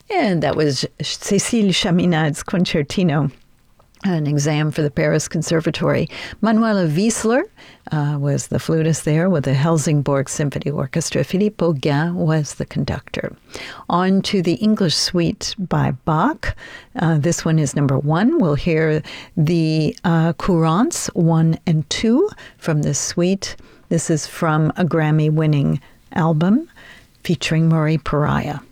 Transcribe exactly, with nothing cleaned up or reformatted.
And that was Cécile Chaminade's Concertino, an exam for the Paris Conservatory. Manuela Wiesler uh, was the flutist there with the Helsingborg Symphony Orchestra. Philippe Auguin was the conductor. On to the English Suite by Bach. Uh, this one is number one. We'll hear the uh, Courants one and two from this suite. This is from a Grammy-winning album featuring Murray Pariah.